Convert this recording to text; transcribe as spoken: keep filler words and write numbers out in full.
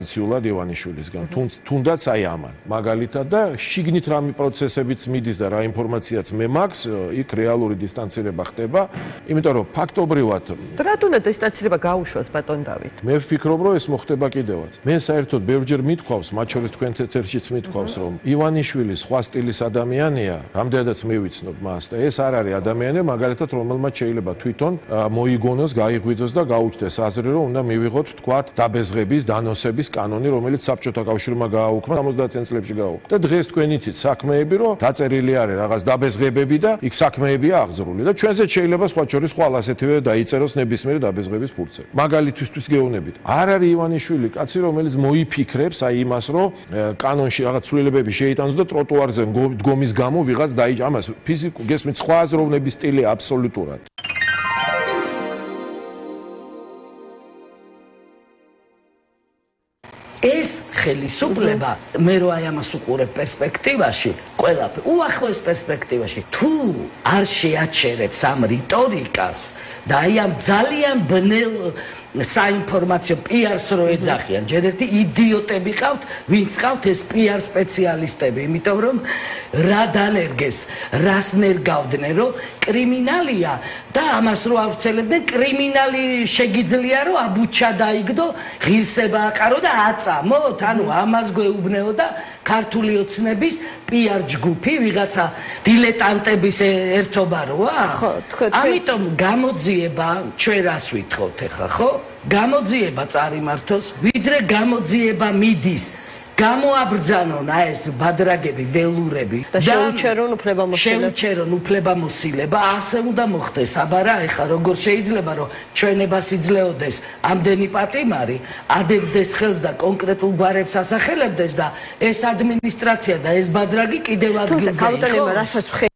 ციულად ივანიშვილისგან, თუნდაც აი ამან. მაგალითად და შიგნით რამე პროცესებიც მიდის და რა ინფორმაციაც მე მაქვს, იქ რეალური დისტანცირება ხდება, იმიტომ რომ ფაქტობრივად რატო უნდა დისტანცირება გაუშვას ბატონ დავით? მე ვფიქრობ, რომ ეს მოხდება კიდევაც. მე საერთოდ ბევრჯერ მithქვავს, მათ შორის თქვენ ეთერშიც მithქვავს, რომ ივანიშვილი სხვა სტილის ადამიანია, რამდენადაც მე ვიცნობ მას და ეს არ არის ადამიანი, მაგალითად, რომელმაც შეიძლება თვითონ მოიგონოს, გაიღვიძოს და გაუჩნდეს აზრი, რომ უნდა მივიღოთ თქვათ დაბეზღების, დანოსების კანონი, რომელიც საბჭოთა კავშირმა გააუქმა ოცდაათი წლებში გააუქმა. და დღეს თქვენ იცით საქმეები, რომ დაწერილი არის რაღაც დაბეზღებები და იქ საქმეებია აღძრული და ჩვენზეც შეიძლება სხვა შორის ხვალ ასეთივე დაიწეროს ნებისმიერი დაბეზღების ფურცელი. მაგალითისთვის გეუბნებით. არ არის ივანიშვილი კაცი, რომელიც მოიფიქრებს აი იმას, რომ კანონში რაღაც ცვლილებები შეიტანოს და ტროტუარზე დგომის გამო ვიღაც დაიჭ ამას ფიზიკურ გესმით სხვა აზროვნების სტილი აბსოლუტურად. ეს ხელისუფლება მე რო აი ამას უყურებ პერსპექტივაში, ყველაფერი უახლოეს პერსპექტივაში, თუ არ შეაჩერებს ამ რიტორიკას და აი ამ ძალიან ბნელ საინფორმაციო პიარს რო ეძახიან, ჯერ ერთი იდიოტები ყავთ, ვინც ყავთ ეს პიარ სპეციალისტები, იმიტომ რომ რა დანერგეს, რას ნერგავდნენ, რომ კრიმინალია და ამას რო ავრცელებდნენ, კრიმინალი შეგიძლია რომ აბუჩა დაიგდო, ღირსება აყარო და აწამოთ, ანუ ამას გვეუბნეო და ქართული ოცნების პიარ ჯგუფი, ვიღაცა დილეტანტების ერთობა როა? ხო, თქვენ ამიტომ გამოძიება ჩვენ რას ვითხოვთ ახლა, ხო? გამოძიება წარიმართოს, ვიდრე გამოძიება მიდის. გამოაბრძანონ აი ეს ბადრაგები, ველურები და შეუჩერონ უფლებამოსილება. შეუჩერონ უფლებამოსილება, ასე უნდა მოხდეს. აბარა ეხლა როგორ შეიძლება რომ ჩვენებას იძლეოდეს ამდენი პატიმარი, ადებდეს ხელს და კონკრეტულ გვარებს ასახელებდეს და ეს ადმინისტრაცია და ეს ბადრაგი კიდევ ადგილზე თუმცა გაუტანება რასაც